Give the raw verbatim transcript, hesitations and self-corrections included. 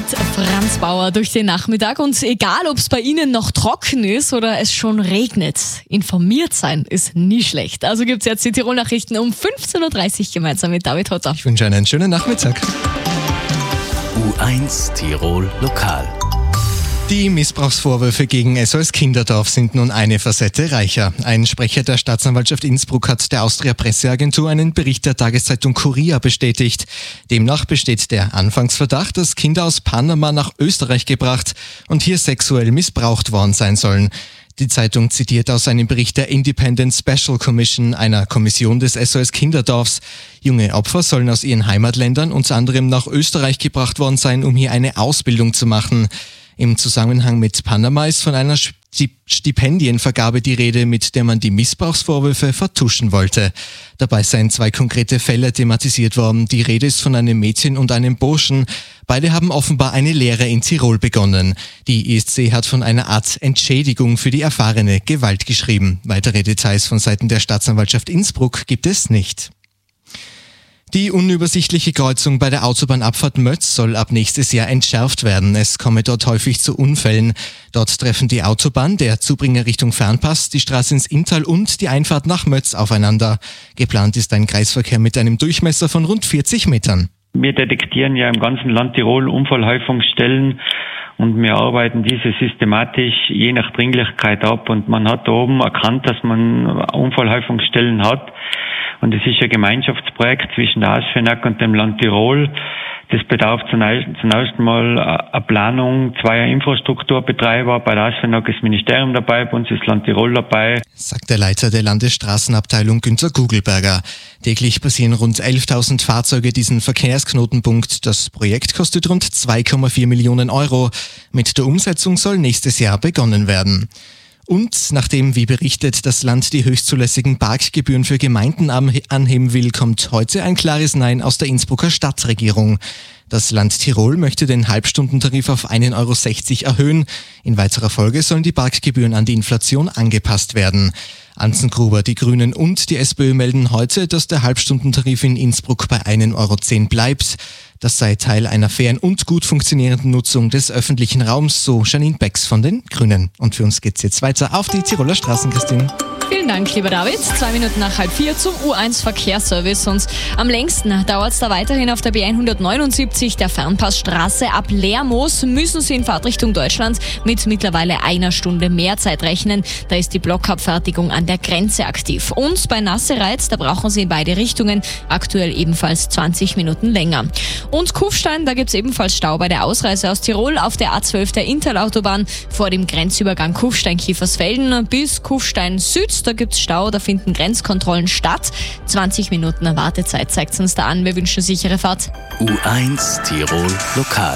Franz Bauer durch den Nachmittag. Und egal, ob es bei Ihnen noch trocken ist oder es schon regnet, informiert sein ist nie schlecht. Also gibt es jetzt die Tirol-Nachrichten um fünfzehn Uhr dreißig gemeinsam mit David Hotter. Ich wünsche einen schönen Nachmittag. U eins Tirol Lokal. Die Missbrauchsvorwürfe gegen S O S Kinderdorf sind nun eine Facette reicher. Ein Sprecher der Staatsanwaltschaft Innsbruck hat der Austria Presseagentur einen Bericht der Tageszeitung Kurier bestätigt. Demnach besteht der Anfangsverdacht, dass Kinder aus Panama nach Österreich gebracht und hier sexuell missbraucht worden sein sollen. Die Zeitung zitiert aus einem Bericht der Independent Special Commission, einer Kommission des S O S Kinderdorfs. Junge Opfer sollen aus ihren Heimatländern unter anderem nach Österreich gebracht worden sein, um hier eine Ausbildung zu machen. Im Zusammenhang mit Panama ist von einer Stipendienvergabe die Rede, mit der man die Missbrauchsvorwürfe vertuschen wollte. Dabei seien zwei konkrete Fälle thematisiert worden. Die Rede ist von einem Mädchen und einem Burschen. Beide haben offenbar eine Lehre in Tirol begonnen. Die I S C hat von einer Art Entschädigung für die erfahrene Gewalt geschrieben. Weitere Details von Seiten der Staatsanwaltschaft Innsbruck gibt es nicht. Die unübersichtliche Kreuzung bei der Autobahnabfahrt Mötz soll ab nächstes Jahr entschärft werden. Es komme dort häufig zu Unfällen. Dort treffen die Autobahn, der Zubringer Richtung Fernpass, die Straße ins Inntal und die Einfahrt nach Mötz aufeinander. Geplant ist ein Kreisverkehr mit einem Durchmesser von rund vierzig Metern. Wir detektieren ja im ganzen Land Tirol Unfallhäufungsstellen und wir arbeiten diese systematisch je nach Dringlichkeit ab. Und man hat da oben erkannt, dass man Unfallhäufungsstellen hat. Und es ist ein Gemeinschaftsprojekt zwischen der ASFINAG und dem Land Tirol. Das bedarf zunächst mal eine Planung zweier Infrastrukturbetreiber. Bei der ASFINAG ist das Ministerium dabei, bei uns ist das Land Tirol dabei. Sagt der Leiter der Landesstraßenabteilung Günter Gugelberger. Täglich passieren rund elftausend Fahrzeuge diesen Verkehrsknotenpunkt. Das Projekt kostet rund zwei Komma vier Millionen Euro. Mit der Umsetzung soll nächstes Jahr begonnen werden. Und nachdem, wie berichtet, das Land die höchstzulässigen Parkgebühren für Gemeinden anheben will, kommt heute ein klares Nein aus der Innsbrucker Stadtregierung. Das Land Tirol möchte den Halbstundentarif auf ein Euro sechzig erhöhen. In weiterer Folge sollen die Parkgebühren an die Inflation angepasst werden. Anzengruber, die Grünen und die SPÖ melden heute, dass der Halbstundentarif in Innsbruck bei ein Euro zehn bleibt. Das sei Teil einer fairen und gut funktionierenden Nutzung des öffentlichen Raums, so Janine Becks von den Grünen. Und für uns geht's jetzt weiter auf die Tiroler Straßen, Christine. Vielen Dank, lieber David. Zwei Minuten nach halb vier zum U eins Verkehrsservice. Und am längsten dauert es da weiterhin auf der B hundertneunundsiebzig, der Fernpassstraße. Ab Lermoos müssen Sie in Fahrtrichtung Deutschland mit mittlerweile einer Stunde mehr Zeit rechnen. Da ist die Blockabfertigung an der Grenze aktiv. Und bei Nassereiz, da brauchen Sie in beide Richtungen aktuell ebenfalls zwanzig Minuten länger. Und Kufstein, da gibt es ebenfalls Stau bei der Ausreise aus Tirol auf der A zwölf der Interlautobahn vor dem Grenzübergang Kufstein-Kiefersfelden bis Kufstein Süd. Da gibt es Stau, da finden Grenzkontrollen statt. zwanzig Minuten Wartezeit zeigt es uns da an. Wir wünschen sichere Fahrt. U eins Tirol Lokal.